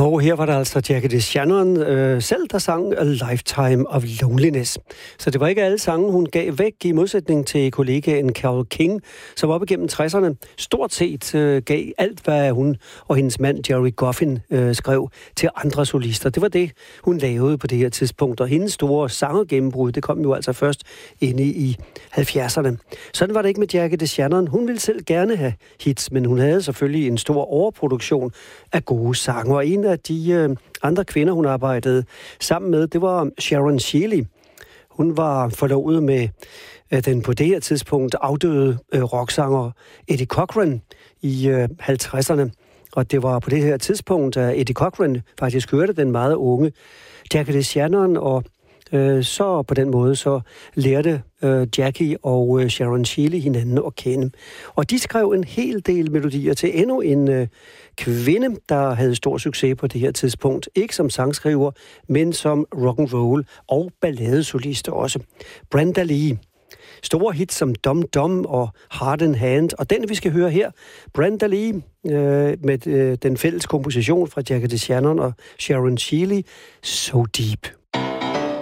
Og her var der altså Jackie DeShannon selv, der sang A Lifetime of Loneliness. Så det var ikke alle sange, hun gav væk, i modsætning til kollegaen Carole King, som op igennem 60'erne stort set gav alt, hvad hun og hendes mand Jerry Goffin skrev til andre solister. Det var det, hun lavede på det her tidspunkt, og hendes store sangergennembrud, det kom jo altså først inde i 70'erne. Sådan var det ikke med Jackie DeShannon. Hun ville selv gerne have hits, men hun havde selvfølgelig en stor overproduktion af gode sange, og en af de andre kvinder, hun arbejdede sammen med, det var Sharon Shealy. Hun var forlovet med den på det her tidspunkt afdøde rocksanger Eddie Cochran i 50'erne. Og det var på det her tidspunkt, at Eddie Cochran faktisk hørte den meget unge Jackie DeShannon, og så på den måde så lærte Jackie og Sharon Shealy hinanden at kende. Og de skrev en hel del melodier til endnu en kvinde, der havde stor succes på det her tidspunkt. Ikke som sangskriver, men som rock'n'roll og balladesolist også. Brenda Lee. Store hits som Dum Dum og Heart in Hand. Og den, vi skal høre her, Brenda Lee, med den fælles komposition fra Jackie DeShannon og Sharon Shealy, So Deep.